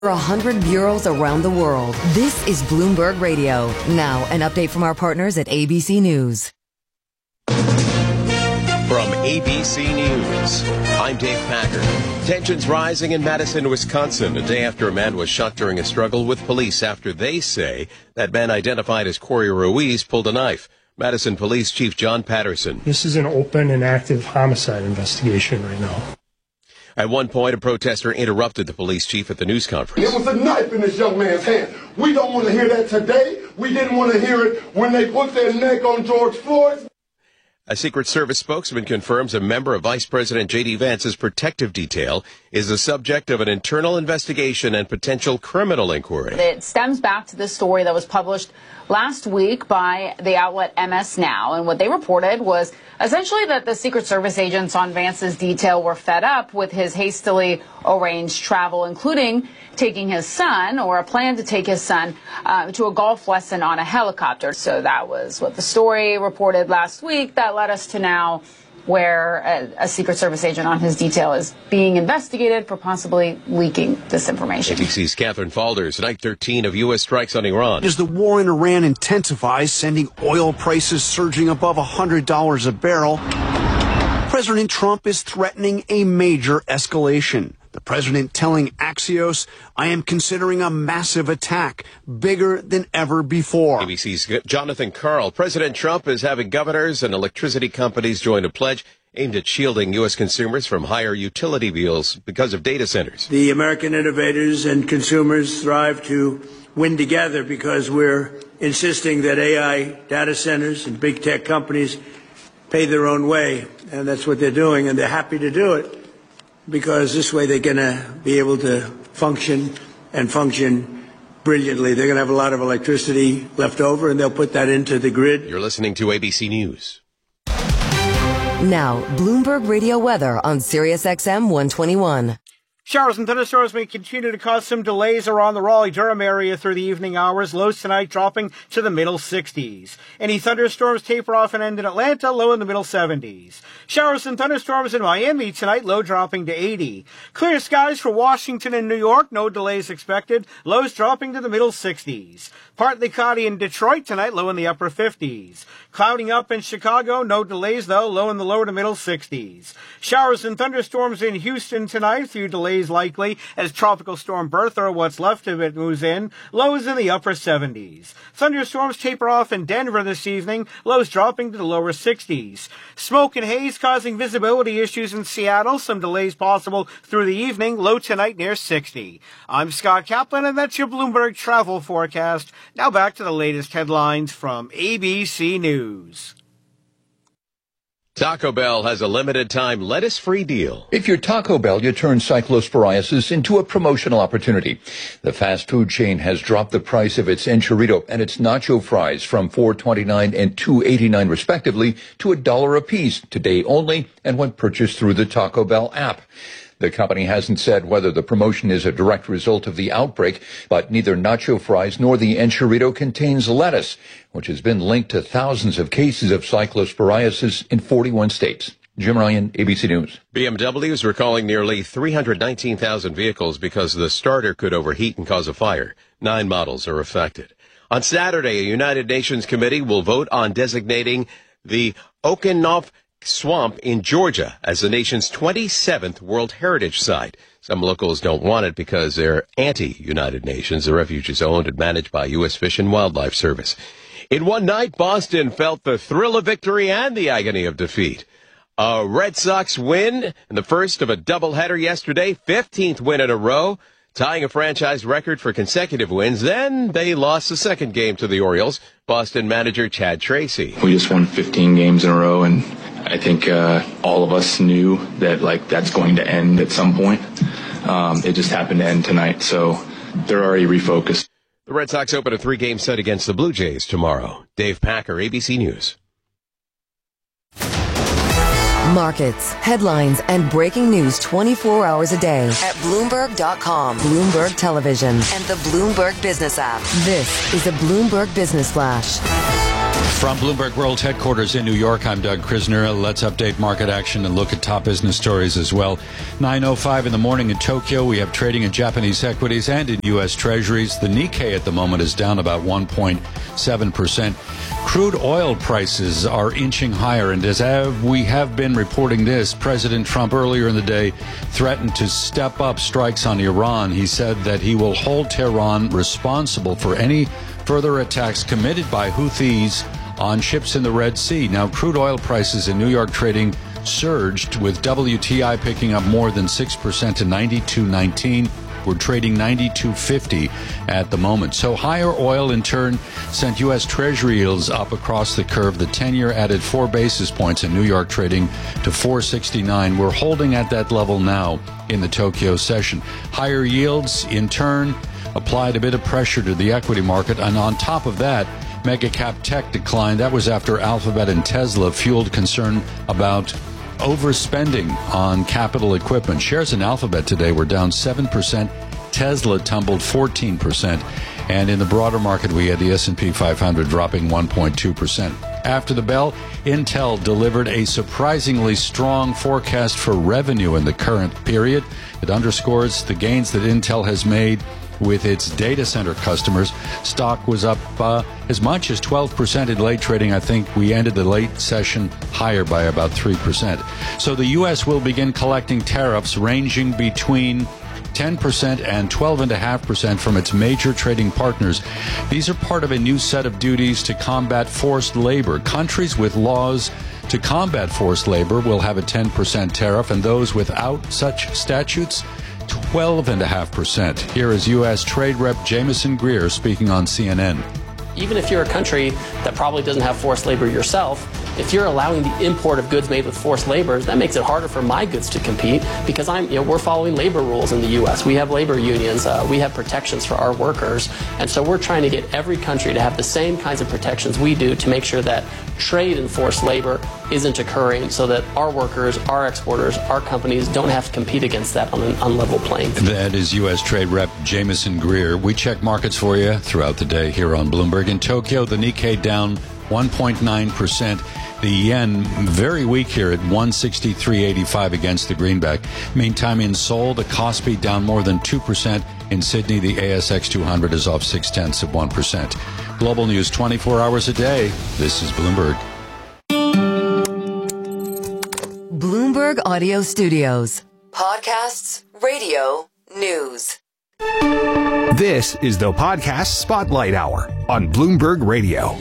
100 bureaus around the world. This is Bloomberg Radio. Now, an update from our partners at ABC News. From ABC News, I'm Dave Packer. Tensions rising in Madison, Wisconsin, a day after a man was shot during a struggle with police after they say that man identified as Corey Ruiz pulled a knife. Madison Police Chief John Patterson. This is an open and active homicide investigation right now. At one point, a protester interrupted the police chief at the news conference. There was a knife in this young man's hand. We don't want to hear that today. We didn't want to hear it when they put their neck on George Floyd. A Secret Service spokesman confirms a member of Vice President J.D. Vance's protective detail is the subject of an internal investigation and potential criminal inquiry. It stems back to this story that was published last week by the outlet MS Now. And what they reported was essentially that the Secret Service agents on Vance's detail were fed up with his hastily arranged travel, including taking his son, or a plan to take his son, to a golf lesson on a helicopter. So that was what the story reported last week. That led us to now where a Secret Service agent on his detail is being investigated for possibly leaking this information. ABC's Catherine Falders, night 13 of U.S. strikes on Iran. As the war in Iran intensifies, sending oil prices surging above $100 a barrel, President Trump is threatening a major escalation. The president telling Axios, I am considering a massive attack, bigger than ever before. ABC's Jonathan Karl. President Trump is having governors and electricity companies join a pledge aimed at shielding U.S. consumers from higher utility bills because of data centers. The American innovators and consumers thrive to win together because we're insisting that AI data centers and big tech companies pay their own way. And that's what they're doing, and they're happy to do it, because this way they're going to be able to function brilliantly. They're going to have a lot of electricity left over, and they'll put that into the grid. You're listening to ABC News. Now, Bloomberg Radio weather on Sirius XM 121. Showers and thunderstorms may continue to cause some delays around the Raleigh-Durham area through the evening hours. Lows tonight dropping to the middle 60s. Any thunderstorms taper off and end in Atlanta, low in the middle 70s. Showers and thunderstorms in Miami tonight, low dropping to 80. Clear skies for Washington and New York, no delays expected. Lows dropping to the middle 60s. Partly cloudy in Detroit tonight, low in the upper 50s. Clouding up in Chicago, no delays though, low in the lower to middle 60s. Showers and thunderstorms in Houston tonight, few delays likely as Tropical Storm Bertha, or what's left of it, moves in. Lows in the upper 70s. Thunderstorms taper off in Denver this evening, lows dropping to the lower 60s. Smoke and haze causing visibility issues in Seattle, some delays possible through the evening, low tonight near 60. I'm Scott Kaplan, and that's your Bloomberg travel forecast. Now back to the latest headlines from ABC News. Taco Bell has a limited-time lettuce-free deal. If you're Taco Bell, you turn cyclosporiasis into a promotional opportunity. The fast food chain has dropped the price of its enchilada and its nacho fries from $4.29 and $2.89 respectively to $1 apiece today only, and when purchased through the Taco Bell app. The company hasn't said whether the promotion is a direct result of the outbreak, but neither nacho fries nor the enchilada contains lettuce, which has been linked to thousands of cases of cyclosporiasis in 41 states. Jim Ryan, ABC News. BMW is recalling nearly 319,000 vehicles because the starter could overheat and cause a fire. 9 models are affected. On Saturday, a United Nations committee will vote on designating the Okanoff Swamp in Georgia as the nation's 27th World Heritage Site. Some locals don't want it because they're anti-United Nations. The refuge is owned and managed by U.S. Fish and Wildlife Service. In one night, Boston felt the thrill of victory and the agony of defeat. A Red Sox win in the first of a doubleheader yesterday, 15th win in a row, tying a franchise record for consecutive wins. Then they lost the second game to the Orioles. Boston manager Chad Tracy. We just won 15 games in a row, and I think all of us knew that that's going to end at some point. It just happened to end tonight, so they're already refocused. The Red Sox open a 3-game set against the Blue Jays tomorrow. Dave Packer, ABC News. Markets, headlines, and breaking news 24 hours a day at Bloomberg.com, Bloomberg Television, and the Bloomberg Business app. This is a Bloomberg Business Flash. From Bloomberg World Headquarters in New York, I'm Doug Krisner. Let's update market action and look at top business stories as well. 9:05 in the morning in Tokyo. We have trading in Japanese equities and in U.S. Treasuries. The Nikkei at the moment is down about 1.7%. Crude oil prices are inching higher, and as we have been reporting this, President Trump earlier in the day threatened to step up strikes on Iran. He said that he will hold Tehran responsible for any further attacks committed by Houthis on ships in the Red Sea. Now, crude oil prices in New York trading surged, with WTI picking up more than 6% to $92.19. We're trading $92.50 at the moment. So higher oil in turn sent U.S. Treasury yields up across the curve. The 10-year added 4 basis points in New York trading to 469. We're holding at that level now in the Tokyo session. Higher yields in turn applied a bit of pressure to the equity market, and on top of that, mega cap tech declined. That was after Alphabet and Tesla fueled concern about overspending on capital equipment. Shares in Alphabet today were down 7%. Tesla tumbled 14%. And in the broader market, we had the S&P 500 dropping 1.2%. After the bell, Intel delivered a surprisingly strong forecast for revenue in the current period. It underscores the gains that Intel has made with its data center customers. Stock was up as much as 12% in late trading. I think we ended the late session higher by about 3%. So the U.S. will begin collecting tariffs ranging between 10% and 12.5% from its major trading partners. These are part of a new set of duties to combat forced labor. Countries with laws to combat forced labor will have a 10% tariff, and those without such statutes, 12.5%. Here is U.S. Trade Rep Jamieson Greer speaking on CNN. Even if you're a country that probably doesn't have forced labor yourself, if you're allowing the import of goods made with forced labor, that makes it harder for my goods to compete, because we're following labor rules in the U.S. We have labor unions. We have protections for our workers. And so we're trying to get every country to have the same kinds of protections we do to make sure that trade in forced labor isn't occurring, so that our workers, our exporters, our companies don't have to compete against that on an unlevel playing field. That is U.S. Trade Rep Jamieson Greer. We check markets for you throughout the day here on Bloomberg. In Tokyo, the Nikkei down 1.9%. The yen very weak here at 163.85 against the greenback. Meantime, in Seoul, the Kospi down more than 2%. In Sydney, the ASX 200 is off 0.6%. Global news 24 hours a day. This is Bloomberg. Bloomberg Audio Studios. Podcasts, radio, news. This is the Podcast Spotlight Hour on Bloomberg Radio.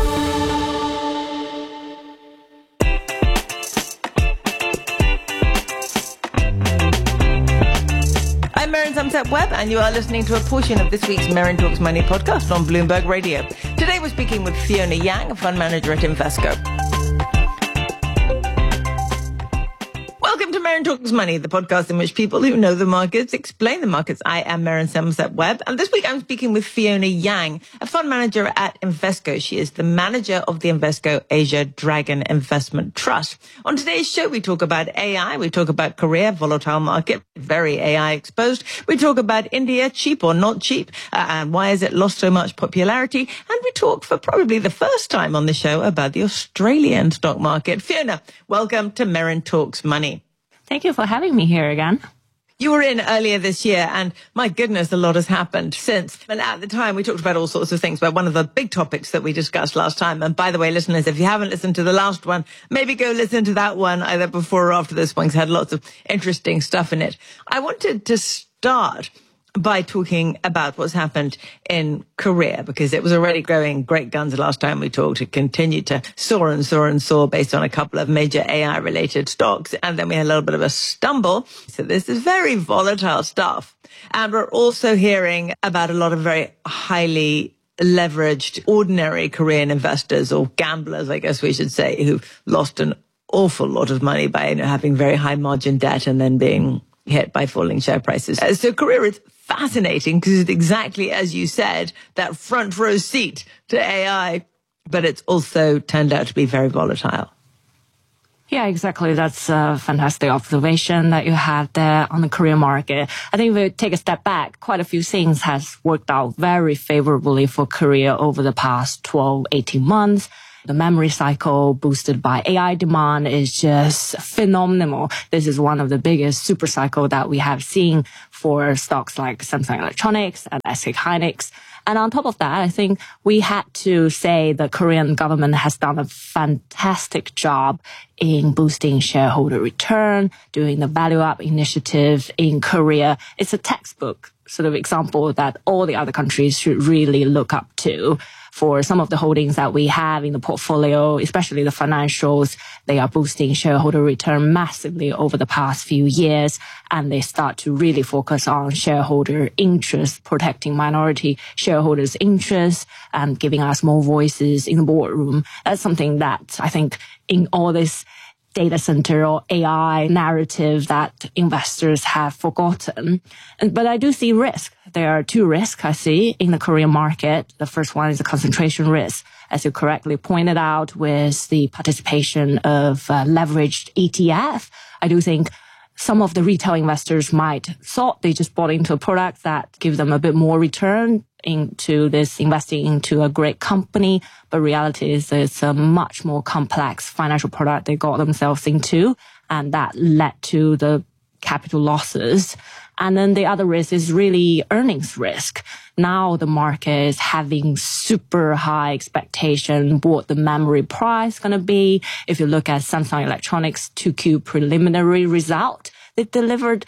I'm Maren Samsat-Webb, and you are listening to a portion of this week's Maren Talks Money podcast on Bloomberg Radio. Today we're speaking with Fiona Yang, a fund manager at Invesco. Welcome to Maren Talks Money, the podcast in which people who know the markets explain the markets. I am Maren Samsat-Webb, and this week I'm speaking with Fiona Yang, a fund manager at Invesco. She is the manager of the Invesco Asia Dragon Investment Trust. On today's show, we talk about AI, we talk about Korea, volatile market, very AI exposed. We talk about India, cheap or not cheap, and why has it lost so much popularity? And we talk for probably the first time on the show about the Australian stock market. Fiona, welcome to Maren Talks Money. Thank you for having me here again. You were in earlier this year, and my goodness, a lot has happened since. And at the time, we talked about all sorts of things, but one of the big topics that we discussed last time, and by the way, listeners, if you haven't listened to the last one, maybe go listen to that one either before or after this one, because it had lots of interesting stuff in it. I wanted to start by talking about what's happened in Korea, because it was already growing great guns the last time we talked. It continued to soar and soar and soar based on a couple of major AI-related stocks. And then we had a little bit of a stumble. So this is very volatile stuff. And we're also hearing about a lot of very highly leveraged, ordinary Korean investors, or gamblers, I guess we should say, who've lost an awful lot of money by having very high margin debt and then being hit by falling share prices. So Korea is fascinating because it's exactly as you said, that front row seat to AI, but it's also turned out to be very volatile. Yeah, exactly. That's a fantastic observation that you have there on the Korean market. I think if we take a step back, quite a few things has worked out very favorably for Korea over the past 12, 18 months. The memory cycle boosted by AI demand is just phenomenal. This is one of the biggest super cycle that we have seen for stocks like Samsung Electronics and SK Hynix. And on top of that, I think we had to say the Korean government has done a fantastic job in boosting shareholder return, doing the Value Up initiative in Korea. It's a textbook sort of example that all the other countries should really look up to. For some of the holdings that we have in the portfolio, especially the financials, they are boosting shareholder return massively over the past few years, and they start to really focus on shareholder interest, protecting minority shareholders' interests, and giving us more voices in the boardroom. That's something that I think in all this data center or AI narrative that investors have forgotten. But I do see risk. There are two risks I see in the Korean market. The first one is a concentration risk, as you correctly pointed out, with the participation of leveraged ETF. I do think some of the retail investors might thought they just bought into a product that give them a bit more return into this investing into a great company, but reality is it's a much more complex financial product they got themselves into, and that led to the capital losses. And then the other risk is really earnings risk. Now the market is having super high expectation what the memory price going to be. If you look at Samsung Electronics 2Q preliminary result, they delivered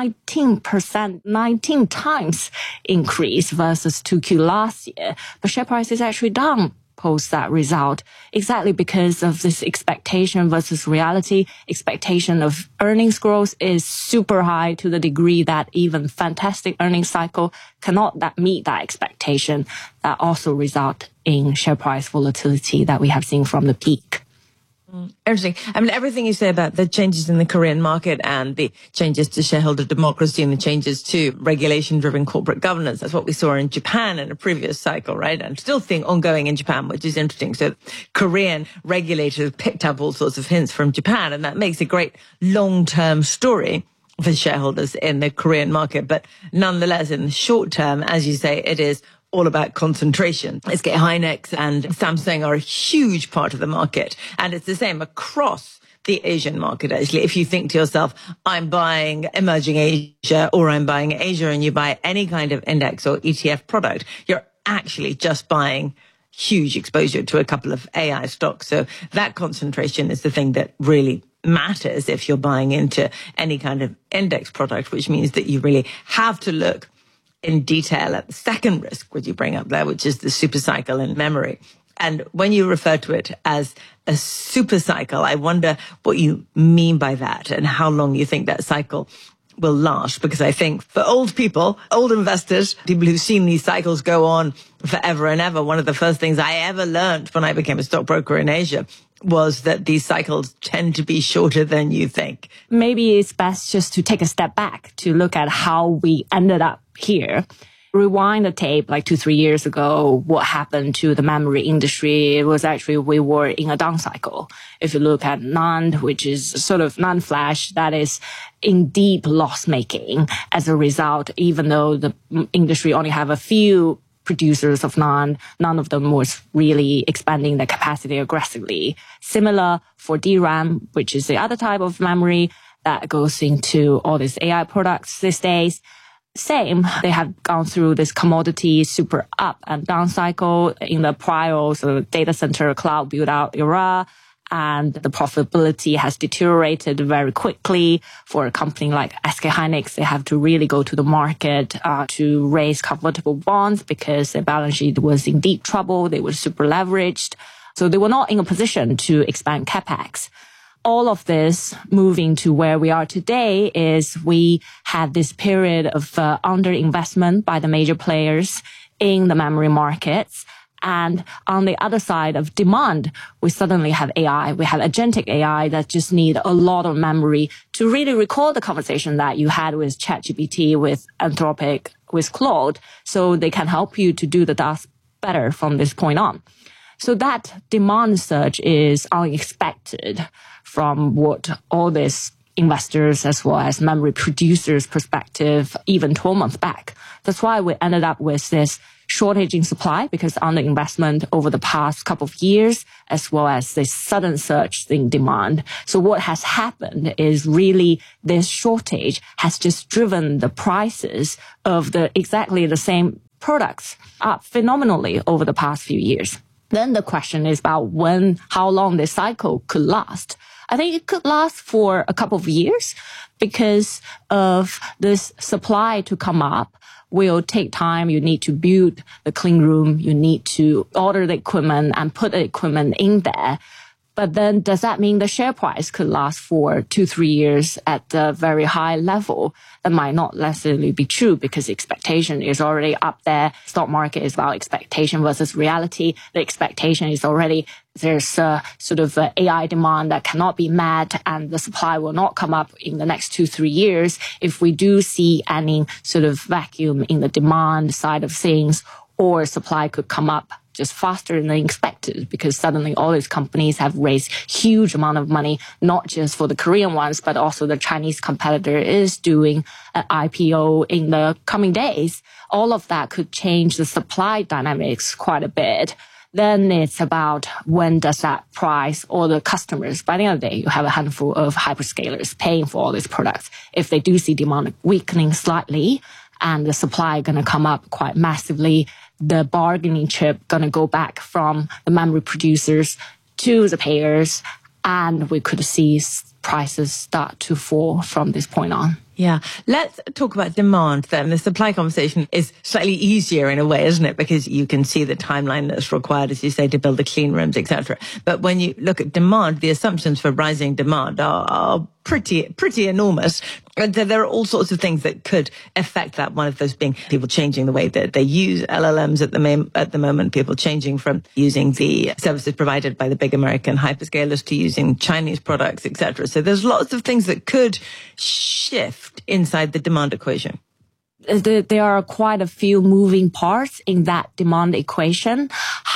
19%, 19 times increase versus 2Q last year. The share price is actually down post that result, exactly because of this expectation versus reality. Expectation of earnings growth is super high to the degree that even fantastic earnings cycle cannot meet that expectation. That also result in share price volatility that we have seen from the peak. Interesting. I mean, everything you say about the changes in the Korean market and the changes to shareholder democracy and the changes to regulation-driven corporate governance, that's what we saw in Japan in a previous cycle, right? And still seeing ongoing in Japan, which is interesting. So Korean regulators picked up all sorts of hints from Japan, and that makes a great long-term story for shareholders in the Korean market. But nonetheless, in the short term, as you say, it is all about concentration. SK Hynix and Samsung are a huge part of the market. And it's the same across the Asian market, actually. If you think to yourself, I'm buying emerging Asia or I'm buying Asia, and you buy any kind of index or ETF product, you're actually just buying huge exposure to a couple of AI stocks. So that concentration is the thing that really matters if you're buying into any kind of index product, which means that you really have to look in detail at the second risk, which you bring up there, which is the super cycle in memory. And when you refer to it as a super cycle, I wonder what you mean by that and how long you think that cycle will last. Because I think for old people, old investors, people who've seen these cycles go on forever and ever, one of the first things I ever learned when I became a stockbroker in Asia was that these cycles tend to be shorter than you think. Maybe it's best just to take a step back to look at how we ended up here. Rewind the tape like 2-3 years ago, what happened to the memory industry? It was actually we were in a down cycle. If you look at NAND, which is sort of non-flash, that is in deep loss making as a result, even though the industry only have a few producers of NAND, none of them was really expanding their capacity aggressively. Similar for DRAM, which is the other type of memory that goes into all these AI products these days. Same, they have gone through this commodity super up and down cycle in the prior sort of data center cloud build out era. And the profitability has deteriorated very quickly. For a company like SK Hynix, they have to really go to the market to raise convertible bonds because their balance sheet was in deep trouble. They were super leveraged. So they were not in a position to expand capex. All of this moving to where we are today is we had this period of underinvestment by the major players in the memory markets. And on the other side of demand, we suddenly have AI. We have agentic AI that just need a lot of memory to really recall the conversation that you had with ChatGPT, with Anthropic, with Claude, so they can help you to do the task better from this point on. So that demand surge is unexpected from what all this investors as well as memory producers' perspective even 12 months back. That's why we ended up with this shortage in supply because underinvestment over the past couple of years, as well as this sudden surge in demand. So what has happened is really this shortage has just driven the prices of exactly the same products up phenomenally over the past few years. Then the question is about how long this cycle could last. I think it could last for a couple of years because of this supply to come up will take time. You need to build the clean room. You need to order the equipment and put the equipment in there. But then does that mean the share price could last for 2-3 years at a very high level? That might not necessarily be true because expectation is already up there. Stock market is about expectation versus reality. The expectation is already there's a sort of AI demand that cannot be met and the supply will not come up in the next 2-3 years. If we do see any sort of vacuum in the demand side of things, or supply could come up just faster than expected because suddenly all these companies have raised huge amount of money, not just for the Korean ones, but also the Chinese competitor is doing an IPO in the coming days. All of that could change the supply dynamics quite a bit. Then it's about when does that price or the customers, by the end of the day, you have a handful of hyperscalers paying for all these products. If they do see demand weakening slightly and the supply going to come up quite massively, the bargaining chip going to go back from the memory producers to the payers, and we could see prices start to fall from this point on. Yeah. Let's talk about demand then. The supply conversation is slightly easier in a way, isn't it? Because you can see the timeline that's required, as you say, to build the clean rooms, etc. But when you look at demand, the assumptions for rising demand are pretty enormous. And there are all sorts of things that could affect that. One of those being people changing the way that they use LLMs at the moment, people changing from using the services provided by the big American hyperscalers to using Chinese products, etc. So there's lots of things that could shift inside the demand equation. There are quite a few moving parts in that demand equation.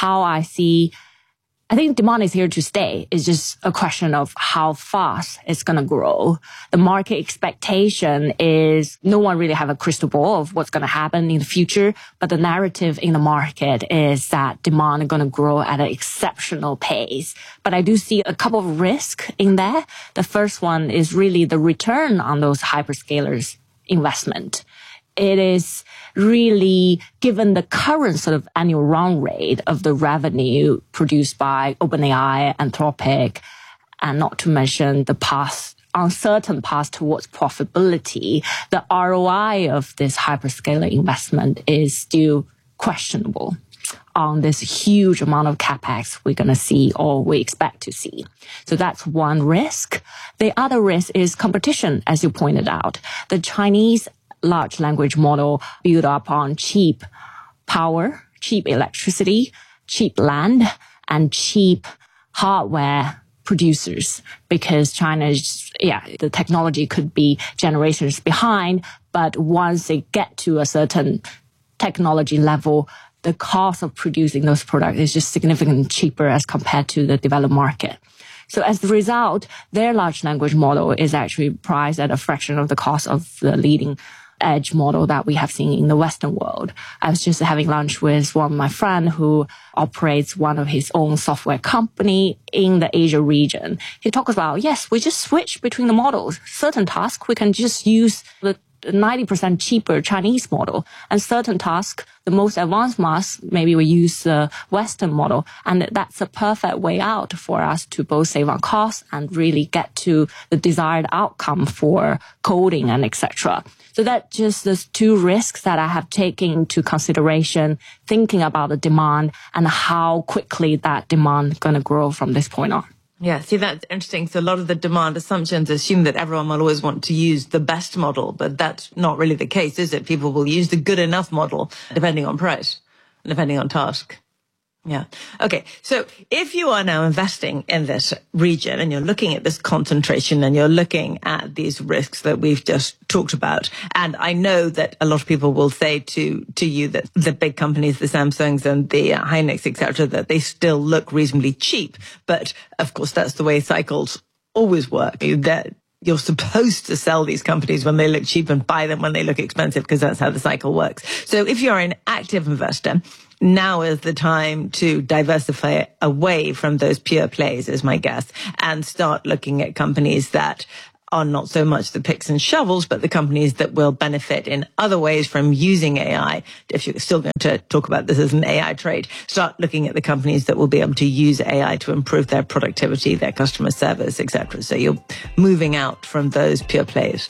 I think demand is here to stay. It's just a question of how fast it's going to grow. The market expectation is no one really have a crystal ball of what's going to happen in the future, but the narrative in the market is that demand is going to grow at an exceptional pace. But I do see a couple of risks in there. The first one is really the return on those hyperscalers investment. It is really, given the current sort of annual run rate of the revenue produced by OpenAI, Anthropic, and not to mention the uncertain path towards profitability, the ROI of this hyperscaler investment is still questionable on this huge amount of capex we're going to see or we expect to see. So that's one risk. The other risk is competition, as you pointed out. The Chinese large language model built up on cheap power, cheap electricity, cheap land, and cheap hardware producers, because the technology could be generations behind, but once they get to a certain technology level, the cost of producing those products is just significantly cheaper as compared to the developed market. So as a result, their large language model is actually priced at a fraction of the cost of the leading edge model that we have seen in the Western world. I was just having lunch with one of my friends who operates one of his own software company in the Asia region. He talks about, yes, we just switch between the models. Certain tasks, we can just use the 90% cheaper Chinese model, and certain tasks, the most advanced ones, maybe we use the Western model. And that's a perfect way out for us to both save on costs and really get to the desired outcome for coding and etc. So that's just those two risks that I have taken into consideration, thinking about the demand and how quickly that demand is going to grow from this point on. Yeah, see, that's interesting. So a lot of the demand assumptions assume that everyone will always want to use the best model, but that's not really the case, is it? People will use the good enough model depending on price, depending on task. Yeah. Okay. So if you are now investing in this region and you're looking at this concentration and you're looking at these risks that we've just talked about, and I know that a lot of people will say to you that the big companies, the Samsungs and the Hynix, etc., that they still look reasonably cheap. But of course, that's the way cycles always work. That you're supposed to sell these companies when they look cheap and buy them when they look expensive, because that's how the cycle works. So if you're an active investor, now is the time to diversify away from those pure plays, is my guess, and start looking at companies that are not so much the picks and shovels, but the companies that will benefit in other ways from using AI. If you're still going to talk about this as an AI trade, start looking at the companies that will be able to use AI to improve their productivity, their customer service, etc. So you're moving out from those pure plays.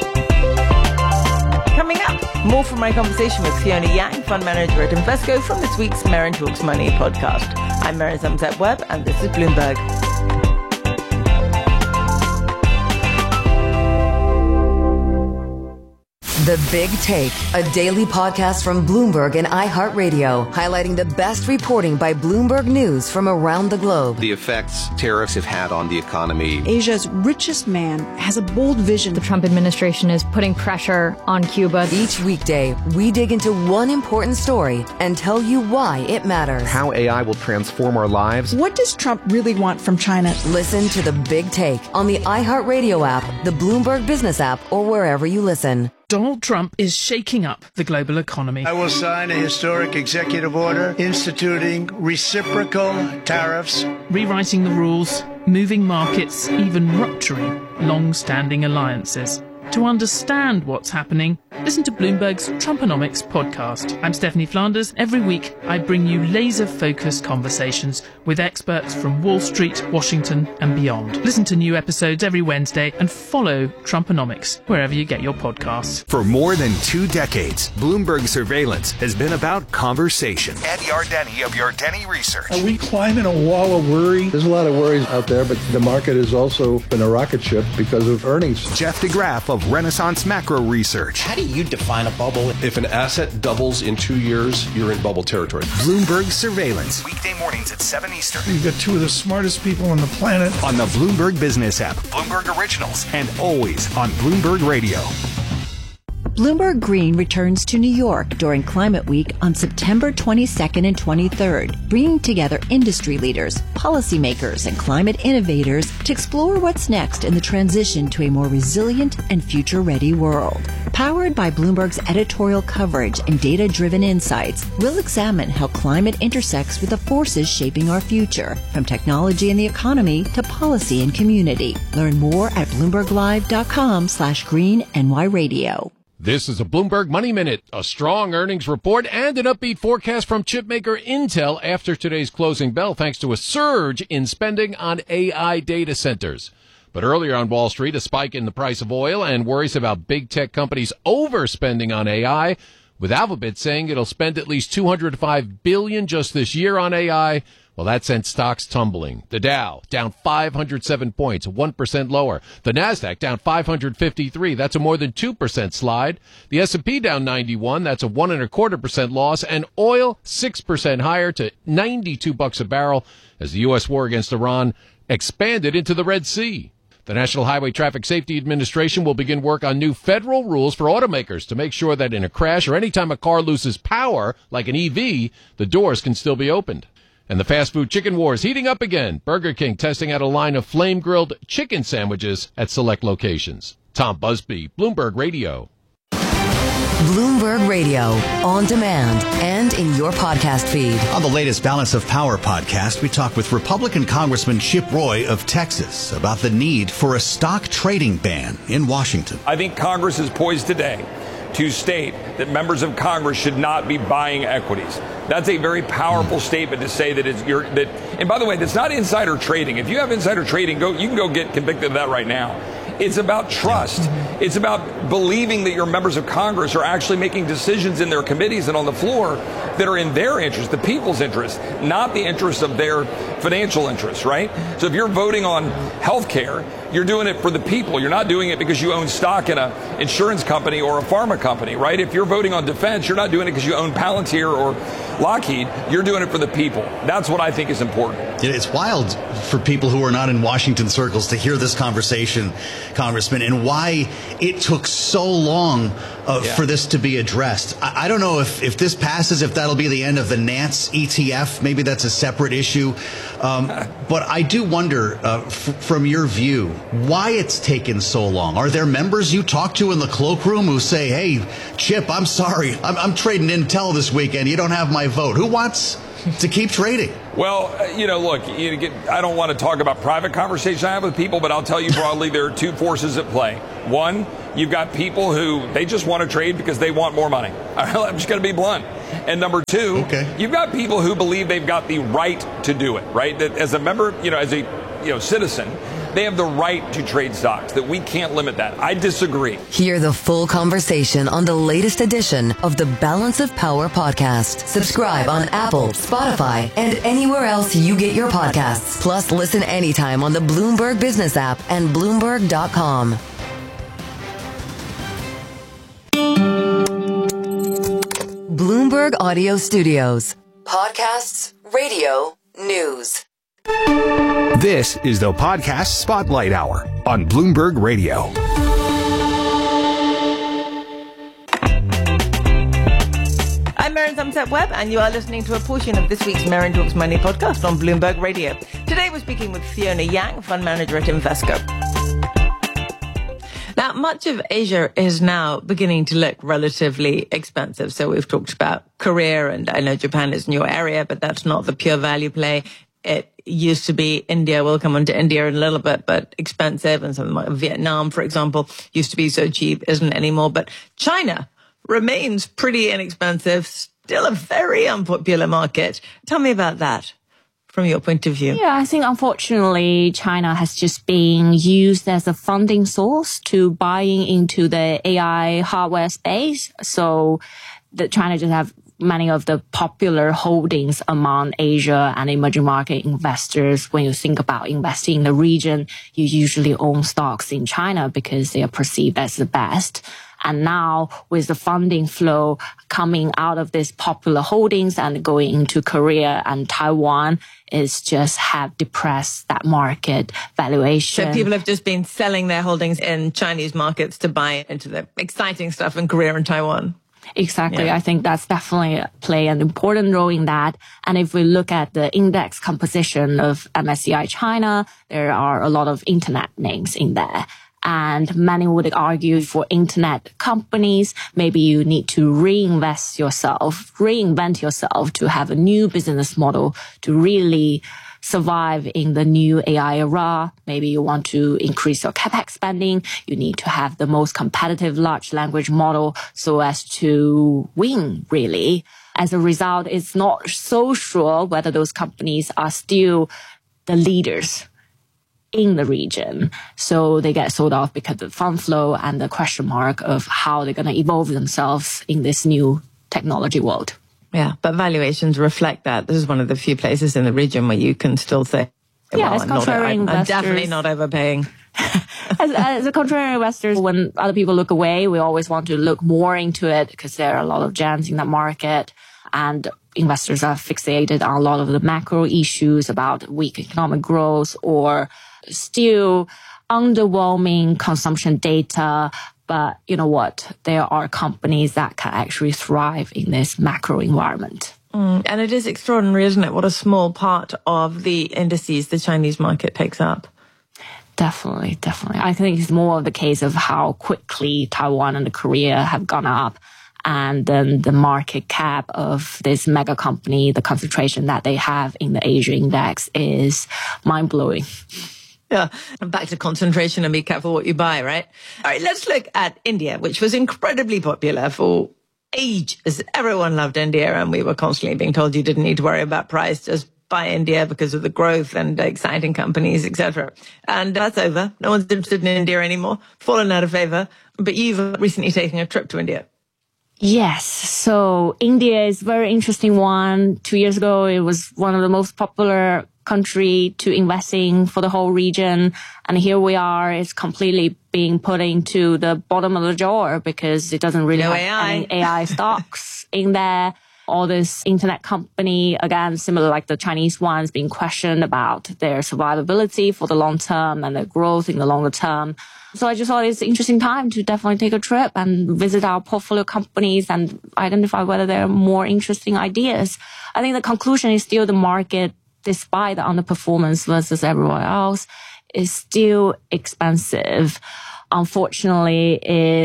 Coming up, more from my conversation with Fiona Yang, fund manager at Invesco, from this week's Merrin Talks Money podcast. I'm Mary Zamzat-Webb, and this is Bloomberg. The Big Take, a daily podcast from Bloomberg and iHeartRadio, highlighting the best reporting by Bloomberg News from around the globe. The effects tariffs have had on the economy. Asia's richest man has a bold vision. The Trump administration is putting pressure on Cuba. Each weekday, we dig into one important story and tell you why it matters. How AI will transform our lives. What does Trump really want from China? Listen to The Big Take on the iHeartRadio app, the Bloomberg Business app, or wherever you listen. Donald Trump is shaking up the global economy. I will sign a historic executive order instituting reciprocal tariffs, rewriting the rules, moving markets, even rupturing long-standing alliances. To understand what's happening, listen to Bloomberg's Trumponomics podcast. I'm Stephanie Flanders. Every week, I bring you laser-focused conversations with experts from Wall Street, Washington, and beyond. Listen to new episodes every Wednesday and follow Trumponomics wherever you get your podcasts. For more than 2 decades, Bloomberg Surveillance has been about conversation. Ed Yardeni of Yardeni Research. Are we climbing a wall of worry? There's a lot of worries out there, but the market has also been a rocket ship because of earnings. Jeff DeGraff of Renaissance Macro Research. How do you define a bubble? If an asset doubles in 2 years, you're in bubble territory. Bloomberg Surveillance. Weekday mornings at 7 Eastern. You've got 2 of the smartest people on the planet. On the Bloomberg Business app. Bloomberg Originals. And always on Bloomberg Radio. Bloomberg Green returns to New York during Climate Week on September 22nd and 23rd, bringing together industry leaders, policymakers, and climate innovators to explore what's next in the transition to a more resilient and future-ready world. Powered by Bloomberg's editorial coverage and data-driven insights, we'll examine how climate intersects with the forces shaping our future, from technology and the economy to policy and community. Learn more at BloombergLive.com/GreenNYRadio. This is a Bloomberg Money Minute, a strong earnings report and an upbeat forecast from chipmaker Intel after today's closing bell, thanks to a surge in spending on AI data centers. But earlier on Wall Street, a spike in the price of oil and worries about big tech companies overspending on AI, with Alphabet saying it'll spend at least $205 billion just this year on AI. Well, that sent stocks tumbling. The Dow down 507 points, 1% lower. The Nasdaq down 553. That's a more than 2% slide. The S&P down 91. That's a 1.25% loss. And oil 6% higher to $92 a barrel as the U.S. war against Iran expanded into the Red Sea. The National Highway Traffic Safety Administration will begin work on new federal rules for automakers to make sure that in a crash or anytime a car loses power, like an EV, the doors can still be opened. And the fast food chicken war is heating up again. Burger King testing out a line of flame-grilled chicken sandwiches at select locations. Tom Busby, Bloomberg Radio. Bloomberg Radio, on demand and in your podcast feed. On the latest Balance of Power podcast, we talk with Republican Congressman Chip Roy of Texas about the need for a stock trading ban in Washington. I think Congress is poised today to state that members of Congress should not be buying equities. That's a very powerful statement to say that and by the way, that's not insider trading. If you have insider trading, you can go get convicted of that right now. It's about trust. It's about believing that your members of Congress are actually making decisions in their committees and on the floor that are in their interest, the people's interest, not the interest of their financial interests, right? So if you're voting on health care, you're doing it for the people. You're not doing it because you own stock in an insurance company or a pharma company, right? If you're voting on defense, you're not doing it because you own Palantir or Lockheed. You're doing it for the people. That's what I think is important. It's wild for people who are not in Washington circles to hear this conversation, Congressman, and why it took so long for this to be addressed. I don't know if this passes, if that'll be the end of the Nance ETF. Maybe that's a separate issue. But I do wonder, from your view, why it's taken so long. Are there members you talk to in the cloakroom who say, hey, Chip, I'm sorry, I'm trading Intel this weekend. You don't have my vote. Who wants to keep trading? Well, look, I don't want to talk about private conversations I have with people, but I'll tell you broadly, there are two forces at play. One, you've got people who they just want to trade because they want more money. I'm just going to be blunt. And number two, you've got people who believe they've got the right to do it, right? That as a member, as a citizen, they have the right to trade stocks, that we can't limit that. I disagree. Hear the full conversation on the latest edition of the Balance of Power podcast. Subscribe on Apple, Spotify, and anywhere else you get your podcasts. Plus, listen anytime on the Bloomberg Business app and Bloomberg.com. Bloomberg Audio Studios. Podcasts, radio, news. This is the Podcast Spotlight Hour on Bloomberg Radio. I'm Maren Thumbtack-Webb, and you are listening to a portion of this week's Maren Talks Money podcast on Bloomberg Radio. Today we're speaking with Fiona Yang, fund manager at Invesco. Now, much of Asia is now beginning to look relatively expensive. So we've talked about Korea, and I know Japan is in your area, but that's not the pure value play. It used to be India. We'll come on to India in a little bit, but expensive. And something like Vietnam, for example, used to be so cheap, isn't anymore. But China remains pretty inexpensive, still a very unpopular market. Tell me about that from your point of view. Yeah, I think unfortunately China has just been used as a funding source to buying into the AI hardware space. So that China just have many of the popular holdings among Asia and emerging market investors. When you think about investing in the region, you usually own stocks in China because they are perceived as the best. And now with the funding flow coming out of these popular holdings and going into Korea and Taiwan, it's just have depressed that market valuation. So people have just been selling their holdings in Chinese markets to buy into the exciting stuff in Korea and Taiwan. Exactly. Yeah. I think that's definitely play an important role in that. And if we look at the index composition of MSCI China, there are a lot of internet names in there. And many would argue for internet companies, maybe you need to reinvent yourself to have a new business model to really survive in the new AI era. Maybe you want to increase your CapEx spending. You need to have the most competitive large language model so as to win, really. As a result, it's not so sure whether those companies are still the leaders in the region. So they get sold off because of the fund flow and the question mark of how they're going to evolve themselves in this new technology world. Yeah, but valuations reflect that. This is one of the few places in the region where you can still say, yeah, as contrary investors, I'm definitely not overpaying. as a contrary investors, when other people look away, we always want to look more into it because there are a lot of gems in that market. And investors are fixated on a lot of the macro issues about weak economic growth or still underwhelming consumption data. But you know what? There are companies that can actually thrive in this macro environment. And it is extraordinary, isn't it? What a small part of the indices the Chinese market takes up. Definitely. I think it's more of the case of how quickly Taiwan and Korea have gone up. And then the market cap of this mega company, the concentration that they have in the Asia index is mind-blowing. Yeah, and back to concentration and be careful what you buy, right? All right, let's look at India, which was incredibly popular for ages. Everyone loved India, and we were constantly being told you didn't need to worry about price, just buy India because of the growth and exciting companies, etc. And that's over. No one's interested in India anymore, fallen out of favor. But you've recently taken a trip to India. Yes. So India is a very interesting one. 2 years ago, it was one of the most popular country to invest in for the whole region. And here we are, it's completely being put into the bottom of the drawer because it doesn't really have any AI stocks in there. All this internet company, again, similar like the Chinese ones, being questioned about their survivability for the long term and their growth in the longer term. So I just thought it's an interesting time to definitely take a trip and visit our portfolio companies and identify whether there are more interesting ideas. I think the conclusion is still the market, despite the underperformance versus everyone else, is still expensive. Unfortunately,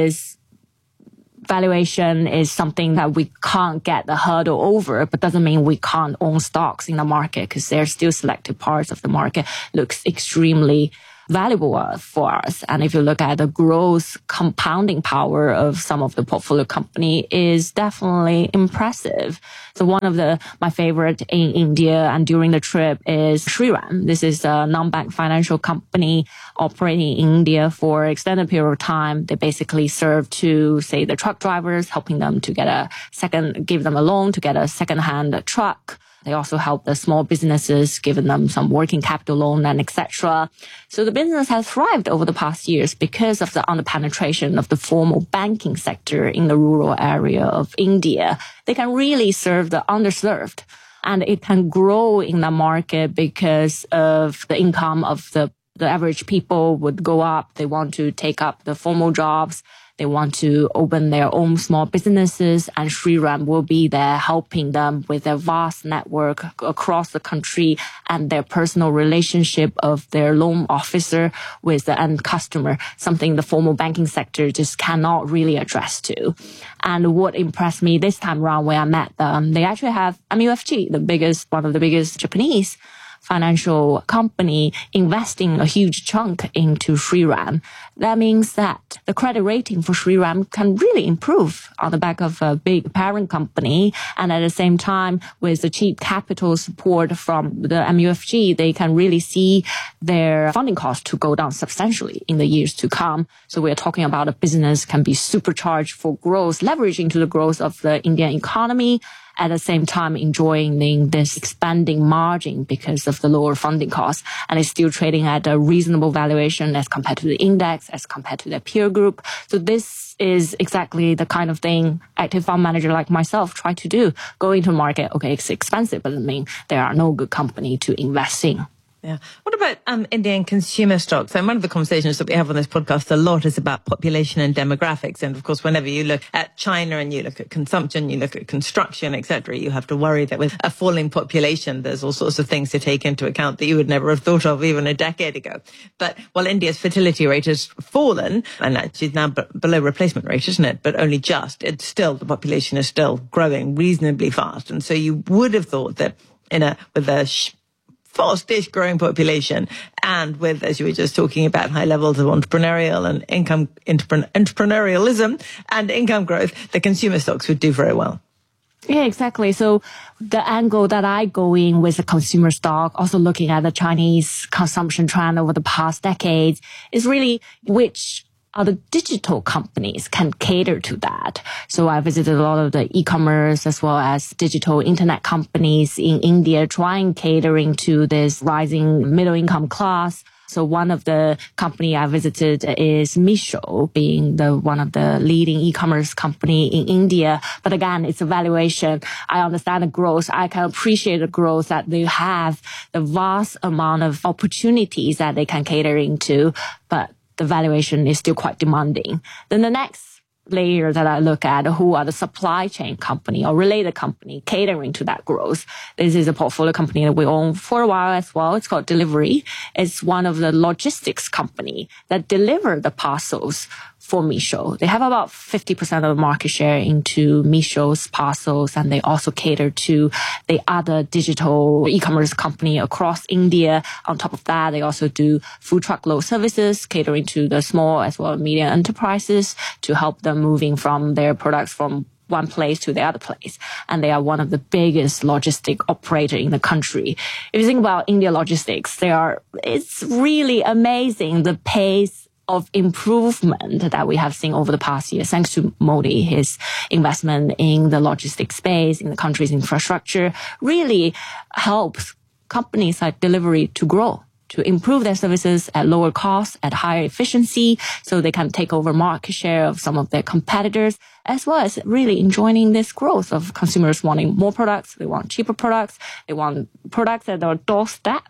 valuation is something that we can't get the hurdle over, but doesn't mean we can't own stocks in the market, because there are still selected parts of the market looks extremely valuable for us. And if you look at the growth compounding power of some of the portfolio company is definitely impressive. So one of my favorite in India and during the trip is Shriram. This is a non-bank financial company operating in India for an extended period of time. They basically serve to, say, the truck drivers, helping them to give them a loan to get a second-hand truck. They also help the small businesses, giving them some working capital loan and etc. So the business has thrived over the past years because of the underpenetration of the formal banking sector in the rural area of India. They can really serve the underserved, and it can grow in the market because of the income of the average people would go up. They want to take up the formal jobs. They want to open their own small businesses, and Shriram will be there helping them with their vast network across the country and their personal relationship of their loan officer with the end customer, something the formal banking sector just cannot really address to. And what impressed me this time around when I met them, they actually have MUFG, one of the biggest Japanese financial company, investing a huge chunk into Shriram. That means that the credit rating for Shriram can really improve on the back of a big parent company. And at the same time, with the cheap capital support from the MUFG, they can really see their funding costs to go down substantially in the years to come. So we're talking about a business can be supercharged for growth, leveraging to the growth of the Indian economy, at the same time enjoying this expanding margin because of the lower funding costs, and it's still trading at a reasonable valuation as compared to the index, as compared to their peer group. So this is exactly the kind of thing active fund manager like myself try to do. Go into the market, okay, it's expensive, but I mean, there are no good company to invest in. Yeah. What about Indian consumer stocks? And one of the conversations that we have on this podcast a lot is about population and demographics. And of course, whenever you look at China and you look at consumption, you look at construction, etc., you have to worry that with a falling population, there's all sorts of things to take into account that you would never have thought of even a decade ago. But while India's fertility rate has fallen, and actually now below replacement rate, isn't it? But only just, it's still, the population is still growing reasonably fast. And so you would have thought that with a fast-ish growing population, and with, as you were just talking about, high levels of entrepreneurialism and income growth, the consumer stocks would do very well. Yeah, exactly. So the angle that I go in with the consumer stock, also looking at the Chinese consumption trend over the past decades, is really which other digital companies can cater to that. So I visited a lot of the e-commerce as well as digital internet companies in India, catering to this rising middle income class. So one of the company I visited is Meesho, being one of the leading e-commerce company in India. But again, it's a valuation. I understand the growth. I can appreciate the growth that they have, the vast amount of opportunities that they can cater into, but the valuation is still quite demanding. Then the next layer that I look at, who are the supply chain company or related company catering to that growth. This is a portfolio company that we own for a while as well. It's called Delivery. It's one of the logistics company that deliver the parcels for Meesho. They have about 50% of the market share into Meesho's parcels, and they also cater to the other digital e-commerce company across India. On top of that, they also do food truckload services, catering to the small as well as medium enterprises to help them moving from their products from one place to the other place. And they are one of the biggest logistic operator in the country. If you think about India logistics, it's really amazing the pace of improvement that we have seen over the past year, thanks to Modi, his investment in the logistics space, in the country's infrastructure, really helps companies like Delivery to grow, to improve their services at lower cost, at higher efficiency, so they can take over market share of some of their competitors, as well as really enjoying this growth of consumers wanting more products. They want cheaper products. They want products at their doorstep.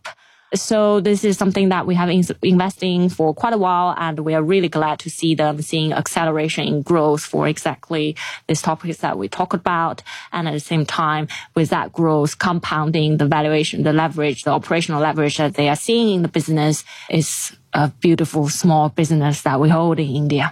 So this is something that we have investing for quite a while, and we are really glad to see them seeing acceleration in growth for exactly these topics that we talk about. And at the same time, with that growth compounding, the valuation, the leverage, the operational leverage that they are seeing in the business is a beautiful small business that we hold in India.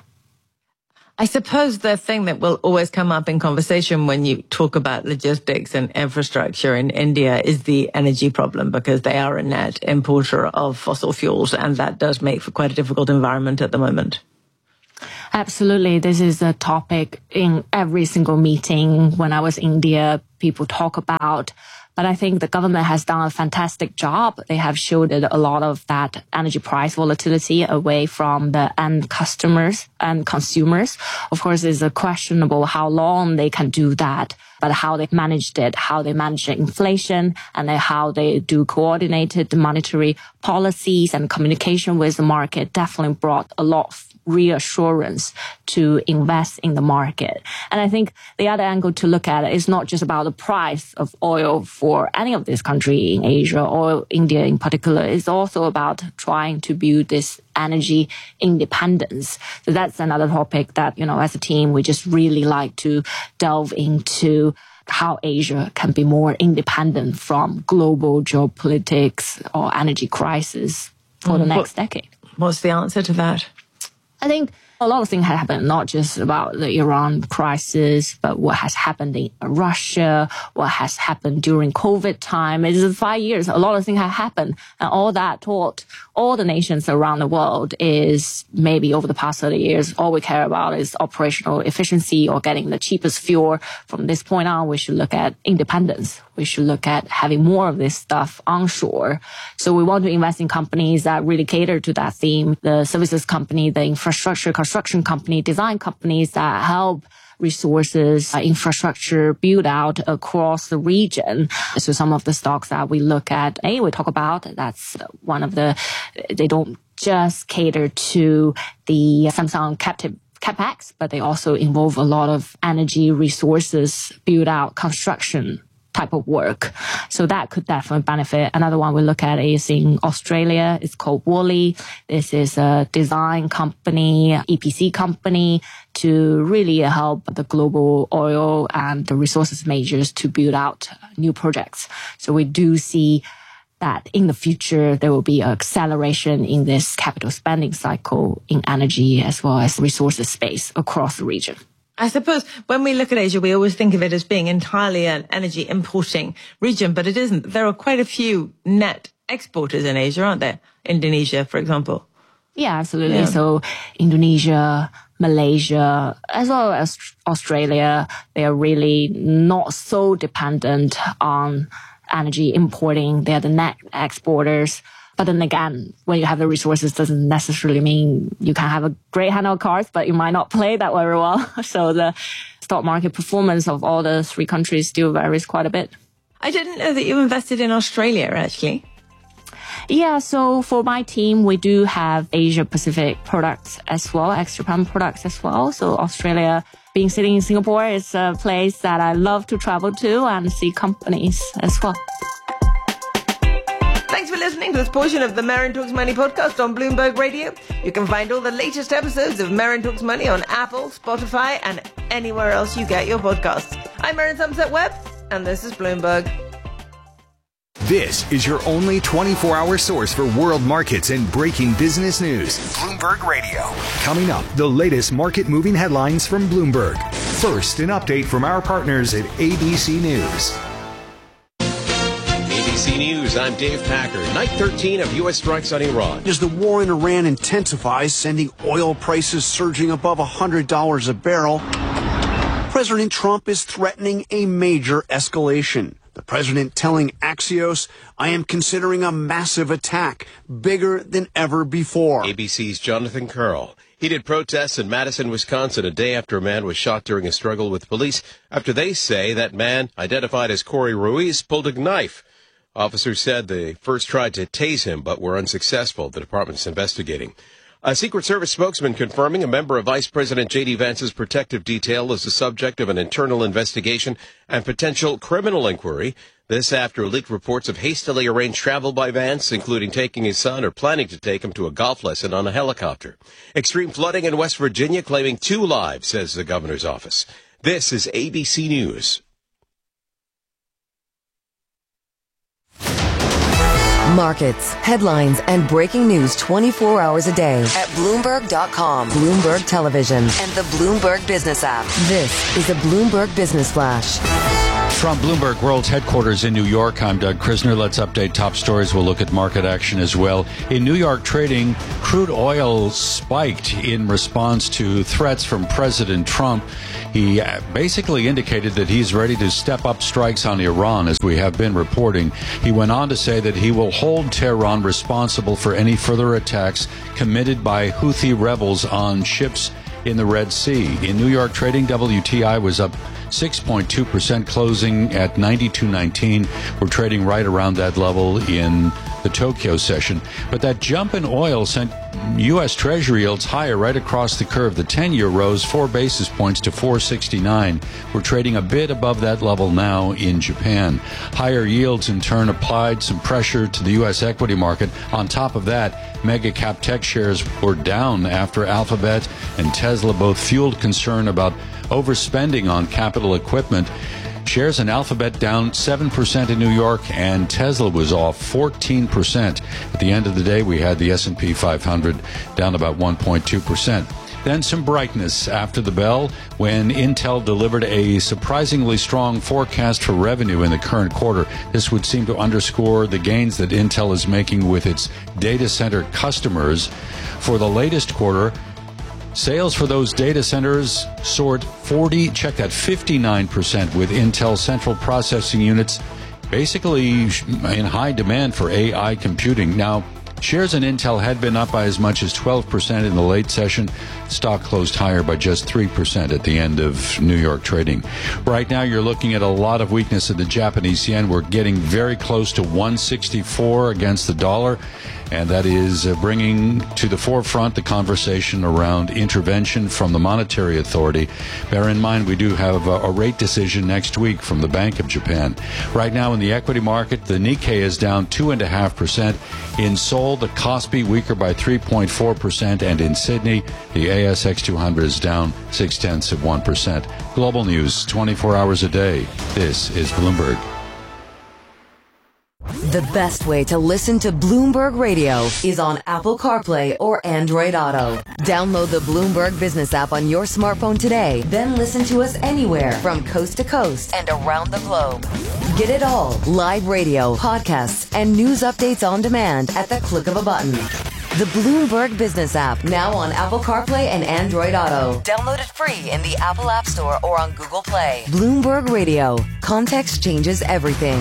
I suppose the thing that will always come up in conversation when you talk about logistics and infrastructure in India is the energy problem, because they are a net importer of fossil fuels, and that does make for quite a difficult environment at the moment. Absolutely. This is a topic in every single meeting when I was in India, people talk about. But I think the government has done a fantastic job. They have shielded a lot of that energy price volatility away from the end customers and consumers. Of course, it's questionable how long they can do that, but how they managed it, how they manage inflation, and how they do coordinated monetary policies and communication with the market definitely brought a lot of reassurance to invest in the market. And I think the other angle to look at it is not just about the price of oil for any of this country in Asia or India in particular. It's also about trying to build this energy independence. So that's another topic that, as a team, we just really like to delve into how Asia can be more independent from global geopolitics or energy crisis for the next decade. What's the answer to that? I think a lot of things have happened, not just about the Iran crisis, but what has happened in Russia, what has happened during COVID time. It's 5 years. A lot of things have happened. And all that taught all the nations around the world is maybe over the past 30 years, all we care about is operational efficiency or getting the cheapest fuel. From this point on, we should look at independence. We should look at having more of this stuff onshore. So we want to invest in companies that really cater to that theme. The services company, the infrastructure, construction company, design companies that help resources, infrastructure build out across the region. So some of the stocks that we look at, we talk about, that's one of they don't just cater to the Samsung captive CapEx, but they also involve a lot of energy resources, build out construction type of work. So that could definitely benefit. Another one we look at is in Australia. It's called Worley. This is a design company, EPC company, to really help the global oil and the resources majors to build out new projects. So we do see that in the future, there will be an acceleration in this capital spending cycle in energy as well as resources space across the region. I suppose when we look at Asia, we always think of it as being entirely an energy importing region, but it isn't. There are quite a few net exporters in Asia, aren't there? Indonesia, for example. Yeah, absolutely. Yeah. So Indonesia, Malaysia, as well as Australia, they are really not so dependent on energy importing. They are the net exporters. But then again, when you have the resources, doesn't necessarily mean you can have a great hand of cards, but you might not play that very well. So the stock market performance of all the three countries still varies quite a bit. I didn't know that you invested in Australia, actually. Yeah, so for my team, we do have Asia Pacific products as well, ex-Japan products as well. So Australia, being sitting in Singapore, is a place that I love to travel to and see companies as well. Thanks for listening to this portion of the Marin Talks Money podcast on Bloomberg Radio. You can find all the latest episodes of Marin Talks Money on Apple, Spotify, and anywhere else you get your podcasts. I'm Marin Somerset-Webb, and this is Bloomberg. This is your only 24-hour source for world markets and breaking business news. Bloomberg Radio. Coming up, the latest market-moving headlines from Bloomberg. First, an update from our partners at ABC News. ABC News, I'm Dave Packer. Night 13 of U.S. strikes on Iran. As the war in Iran intensifies, sending oil prices surging above $100 a barrel, President Trump is threatening a major escalation. The president telling Axios, I am considering a massive attack, bigger than ever before. ABC's Jonathan Karl. Heated protests in Madison, Wisconsin, a day after a man was shot during a struggle with police after they say that man, identified as Corey Ruiz, pulled a knife. Officers said they first tried to tase him, but were unsuccessful. The department's investigating. A Secret Service spokesman confirming a member of Vice President J.D. Vance's protective detail is the subject of an internal investigation and potential criminal inquiry. This after leaked reports of hastily arranged travel by Vance, including taking his son or planning to take him to a golf lesson on a helicopter. Extreme flooding in West Virginia claiming 2 lives, says the governor's office. This is ABC News. Markets, headlines, and breaking news 24 hours a day at Bloomberg.com, Bloomberg Television, and the Bloomberg Business app. This is a Bloomberg Business Flash. From Bloomberg World's headquarters in New York, I'm Doug Krisner. Let's update top stories. We'll look at market action as well. In New York trading, crude oil spiked in response to threats from President Trump. He basically indicated that he's ready to step up strikes on Iran, as we have been reporting. He went on to say that he will hold Tehran responsible for any further attacks committed by Houthi rebels on ships in the Red Sea. In New York trading, WTI was up 6.2%, closing at 92.19. We're trading right around that level in the Tokyo session. But that jump in oil sent U.S. Treasury yields higher right across the curve. The 10-year rose 4 basis points to 4.69. We're trading a bit above that level now in Japan. Higher yields, in turn, applied some pressure to the U.S. equity market. On top of that, mega-cap tech shares were down after Alphabet and Tesla both fueled concern about overspending on capital equipment. Shares in Alphabet down 7% in New York, and Tesla was off 14%. At the end of the day, we had the S&P 500 down about 1.2%. Then some brightness after the bell when Intel delivered a surprisingly strong forecast for revenue in the current quarter. This would seem to underscore the gains that Intel is making with its data center customers. For the latest quarter, sales for those data centers soared 59% with Intel central processing units basically in high demand for AI computing. Now, shares in Intel had been up by as much as 12% in the late session. Stock closed higher by just 3% at the end of New York trading. Right now, you're looking at a lot of weakness in the Japanese yen. We're getting very close to 164 against the dollar. And that is bringing to the forefront the conversation around intervention from the Monetary Authority. Bear in mind, we do have a rate decision next week from the Bank of Japan. Right now in the equity market, the Nikkei is down 2.5%. In Seoul, the Kospi weaker by 3.4%. And in Sydney, the ASX 200 is down 0.6%. Global news 24 hours a day. This is Bloomberg. The best way to listen to Bloomberg Radio is on Apple CarPlay or Android Auto. Download the Bloomberg Business app on your smartphone today, then listen to us anywhere from coast to coast and around the globe. Get it all, live radio, podcasts, and news updates on demand at the click of a button. The Bloomberg Business app, now on Apple CarPlay and Android Auto. Download it free in the Apple App Store or on Google Play. Bloomberg Radio. Context changes everything.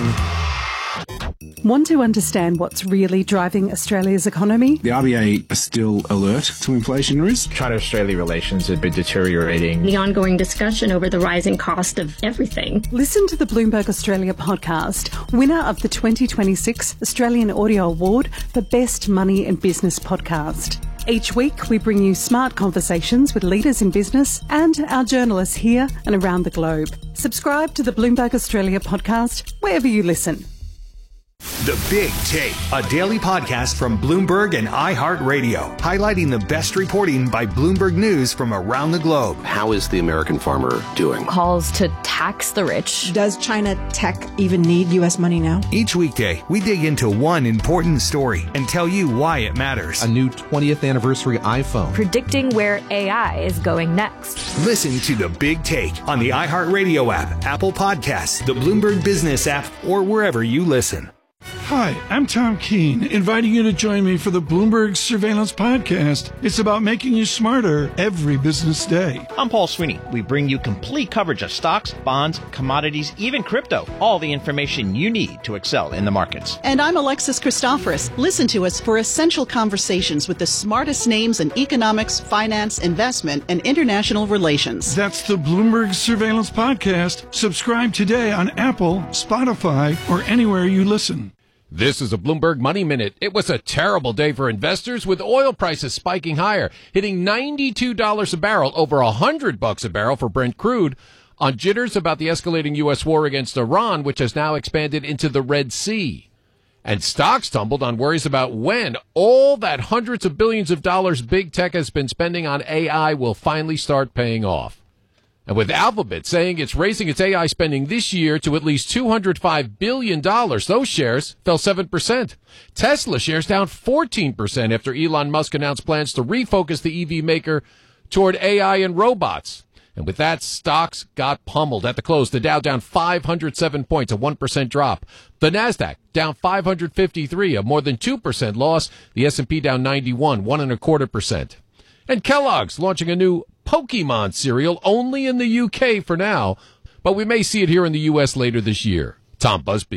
Want to understand what's really driving Australia's economy? The RBA are still alert to inflation risk. China-Australia relations have been deteriorating. The ongoing discussion over the rising cost of everything. Listen to the Bloomberg Australia podcast, winner of the 2026 Australian Audio Award for Best Money and Business Podcast. Each week, we bring you smart conversations with leaders in business and our journalists here and around the globe. Subscribe to the Bloomberg Australia podcast wherever you listen. The Big Take, a daily podcast from Bloomberg and iHeartRadio, highlighting the best reporting by Bloomberg News from around the globe. How is the American farmer doing? Calls to tax the rich. Does China tech even need U.S. money now? Each weekday, we dig into one important story and tell you why it matters. A new 20th anniversary iPhone. Predicting where AI is going next. Listen to The Big Take on the iHeartRadio app, Apple Podcasts, the Bloomberg Business app, or wherever you listen. Hi, I'm Tom Keene, inviting you to join me for the Bloomberg Surveillance Podcast. It's about making you smarter every business day. I'm Paul Sweeney. We bring you complete coverage of stocks, bonds, commodities, even crypto. All the information you need to excel in the markets. And I'm Alexis Christoforous. Listen to us for essential conversations with the smartest names in economics, finance, investment, and international relations. That's the Bloomberg Surveillance Podcast. Subscribe today on Apple, Spotify, or anywhere you listen. This is a Bloomberg Money Minute. It was a terrible day for investors with oil prices spiking higher, hitting $92 a barrel, over $100 a barrel for Brent crude, on jitters about the escalating U.S. war against Iran, which has now expanded into the Red Sea. And stocks tumbled on worries about when all that hundreds of billions of dollars big tech has been spending on AI will finally start paying off. And with Alphabet saying it's raising its AI spending this year to at least $205 billion, those shares fell 7%. Tesla shares down 14% after Elon Musk announced plans to refocus the EV maker toward AI and robots. And with that, stocks got pummeled at the close. The Dow down 507 points, a 1% drop. The Nasdaq down 553, a more than 2% loss. The S&P down 91, 1.25%. And Kellogg's launching a new Pokemon cereal only in the UK for now, but we may see it here in the US later this year. Tom Busby.